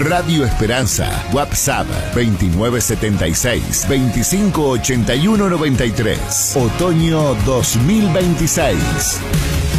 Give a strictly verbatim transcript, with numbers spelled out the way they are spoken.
Radio Esperanza. WhatsApp veintinueve setenta y seis, veinticinco ochenta y uno noventa y tres. Otoño dos mil veintiséis.